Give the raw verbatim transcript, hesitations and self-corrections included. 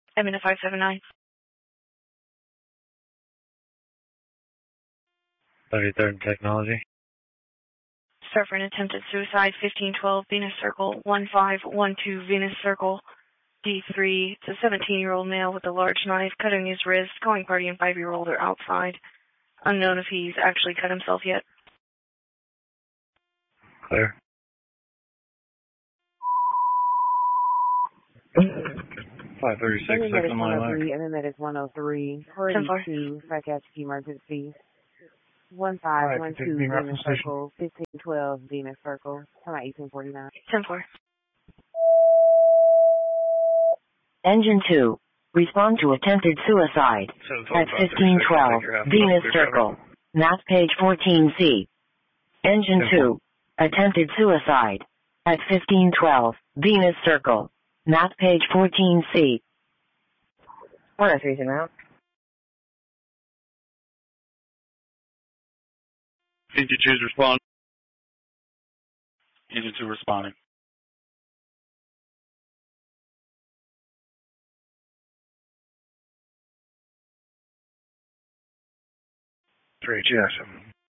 I'm in a five seven nine. thirty-third and Technology. Start for an attempted suicide, fifteen twelve Venus Circle, one five one two Venus Circle, D three. It's a seventeen-year-old male with a large knife, cutting his wrist, calling party and five-year-old are outside. Unknown if he's actually cut himself yet. Clear. five thirty-six, second line back. And then that is one oh three, forty-two, psychiatric emergencies. one five one two Venus Circle, fifteen twelve Venus Circle, come on, eighteen forty-nine. ten four. Engine two, respond to attempted suicide at fifteen twelve Venus Circle, map page fourteen C. Engine two, attempted suicide at fifteen twelve Venus Circle, map page fourteen C. one oh three, sit around. Engine two's respond. Engine two responding. three H S.